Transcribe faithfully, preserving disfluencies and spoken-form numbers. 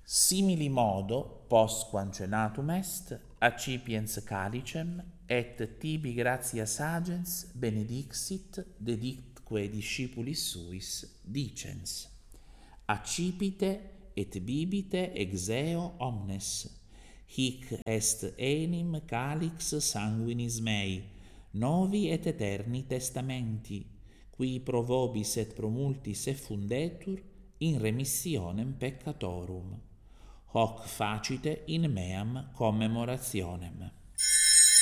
Simili modo, post quancenatum est, accipiens calicem, et tibi gratias agens benedixit, dedicque discipulis suis, dicens: accipite et bibite ex eo omnes, hic est enim calix sanguinis mei, novi et eterni testamenti, qui pro vobis et pro multis effundetur in remissionem peccatorum. Hoc facite in meam commemorationem.